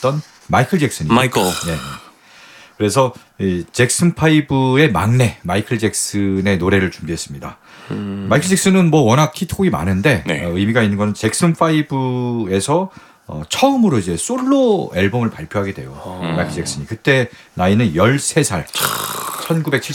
했던 마이클 잭슨이죠. 마이클. 네. 그래서 이 잭슨 5의 막내 마이클 잭슨의 노래를 준비했습니다. 마이클 잭슨은 뭐 워낙 히트곡이 많은데 네. 의미가 있는 건 잭슨 5에서 처음으로 이제 솔로 앨범을 발표하게 돼요. 마이클 잭슨이 그때 나이는 13살. 1970